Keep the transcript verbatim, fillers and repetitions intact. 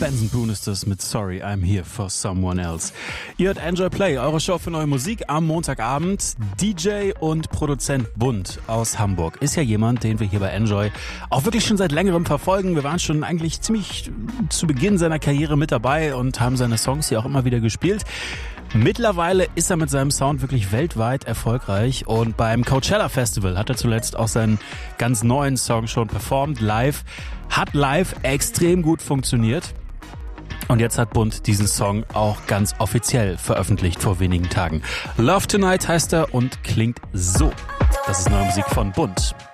Benson Boone ist das mit Sorry, I'm Here for Someone Else. Ihr hört Enjoy Play, eure Show für neue Musik am Montagabend. D J und Produzent Bund aus Hamburg ist ja jemand, den wir hier bei Enjoy auch wirklich schon seit längerem verfolgen. Wir waren schon eigentlich ziemlich zu Beginn seiner Karriere mit dabei und haben seine Songs hier auch immer wieder gespielt. Mittlerweile ist er mit seinem Sound wirklich weltweit erfolgreich und beim Coachella Festival hat er zuletzt auch seinen ganz neuen Song schon performt, live. Hat live extrem gut funktioniert und jetzt hat Bund diesen Song auch ganz offiziell veröffentlicht vor wenigen Tagen. Love Tonight heißt er und klingt so. Das ist neue Musik von Bund.